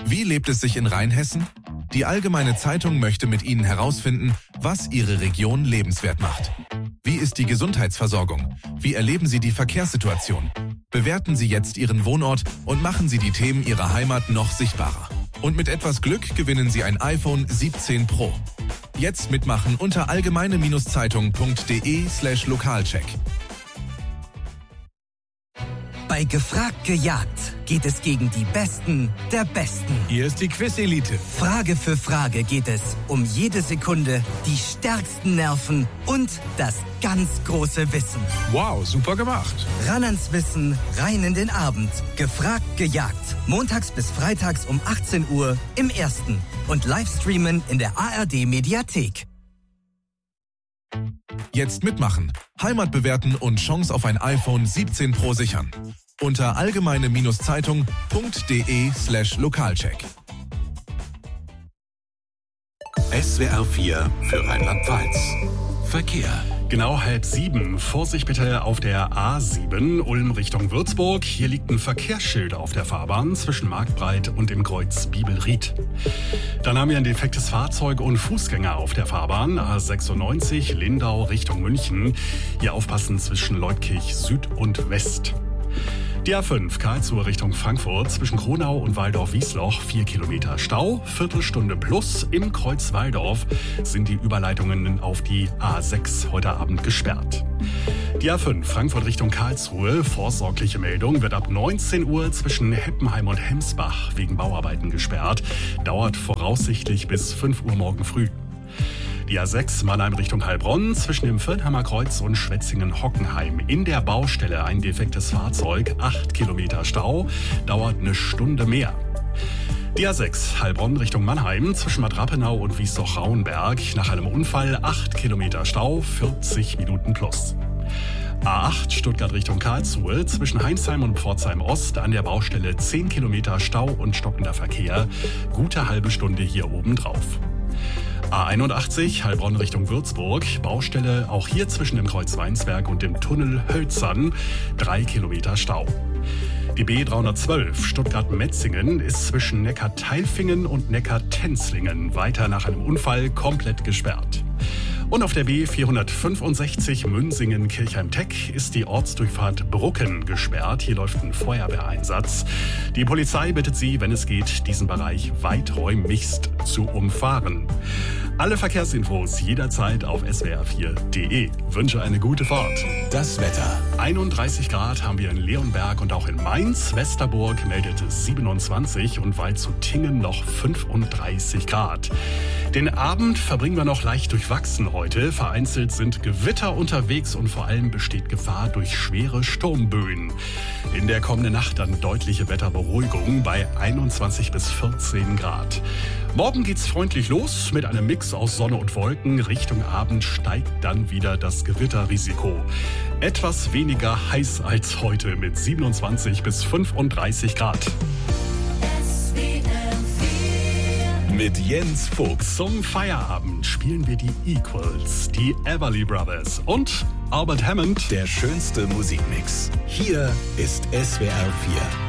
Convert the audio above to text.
Wie lebt es sich in Rheinhessen? Die Allgemeine Zeitung möchte mit Ihnen herausfinden, was Ihre Region lebenswert macht. Wie ist die Gesundheitsversorgung? Wie erleben Sie die Verkehrssituation? Bewerten Sie jetzt Ihren Wohnort und machen Sie die Themen Ihrer Heimat noch sichtbarer. Und mit etwas Glück gewinnen Sie ein iPhone 17 Pro. Jetzt mitmachen unter allgemeine-zeitung.de/Lokalcheck. Bei Gefragt gejagt geht es gegen die Besten der Besten. Hier ist die Quiz-Elite. Frage für Frage geht es um jede Sekunde, die stärksten Nerven und das ganz große Wissen. Wow, super gemacht. Ran ans Wissen, rein in den Abend. Gefragt gejagt. Montags bis freitags um 18 Uhr im Ersten. Und Livestreamen in der ARD-Mediathek. Jetzt mitmachen, Heimat bewerten und Chance auf ein iPhone 17 Pro sichern. Unter allgemeine-zeitung.de/Lokalcheck. SWR 4 für Rheinland-Pfalz. Verkehr. Genau 6:30. Vorsicht bitte auf der A7 Ulm Richtung Würzburg. Hier liegt ein Verkehrsschild auf der Fahrbahn zwischen Marktbreit und dem Kreuz Bibelried. Dann haben wir ein defektes Fahrzeug und Fußgänger auf der Fahrbahn. A96 Lindau Richtung München. Hier aufpassen zwischen Leutkirch Süd und West. Die A5 Karlsruhe Richtung Frankfurt zwischen Kronau und Waldorf-Wiesloch 4 Kilometer Stau, Viertelstunde plus. Im Kreuz Walldorf sind die Überleitungen auf die A6 heute Abend gesperrt. Die A5 Frankfurt Richtung Karlsruhe, vorsorgliche Meldung, wird ab 19 Uhr zwischen Heppenheim und Hemsbach wegen Bauarbeiten gesperrt, dauert voraussichtlich bis 5 Uhr morgen früh. Die A6 Mannheim Richtung Heilbronn zwischen dem Virdheimer Kreuz und Schwetzingen-Hockenheim. In der Baustelle ein defektes Fahrzeug, 8 Kilometer Stau, dauert eine Stunde mehr. Die A6 Heilbronn Richtung Mannheim zwischen Bad Rappenau und Wiesloch-Rauenberg. Nach einem Unfall 8 Kilometer Stau, 40 Minuten plus. A8 Stuttgart Richtung Karlsruhe zwischen Heinsheim und Pforzheim Ost an der Baustelle 10 Kilometer Stau und stockender Verkehr. Gute halbe Stunde hier oben drauf. A81 Heilbronn Richtung Würzburg, Baustelle auch hier zwischen dem Kreuz Weinsberg und dem Tunnel Hölzern, 3 Kilometer Stau. Die B312 Stuttgart-Metzingen ist zwischen Neckar-Teilfingen und Neckar-Tenzlingen weiter nach einem Unfall komplett gesperrt. Und auf der B465 Münsingen-Kirchheim-Teck ist die Ortsdurchfahrt Brucken gesperrt. Hier läuft ein Feuerwehreinsatz. Die Polizei bittet Sie, wenn es geht, diesen Bereich weiträumigst zu umfahren. Alle Verkehrsinfos jederzeit auf swr4.de. Wünsche eine gute Fahrt. Das Wetter. 31 Grad haben wir in Leonberg und auch in Mainz. Westerburg meldet 27 und Waldshutingen noch 35 Grad. Den Abend verbringen wir noch leicht durchwachsen heute. Vereinzelt sind Gewitter unterwegs und vor allem besteht Gefahr durch schwere Sturmböen. In der kommenden Nacht dann deutliche Wetterberuhigung bei 21 bis 14 Grad. Morgen geht's freundlich los mit einem Mix aus Sonne und Wolken. Richtung Abend steigt dann wieder das Gewitterrisiko. Etwas weniger heiß als heute mit 27 bis 35 Grad. Mit Jens Fuchs. Zum Feierabend spielen wir die Equals, die Everly Brothers und Albert Hammond. Der schönste Musikmix. Hier ist SWR 4.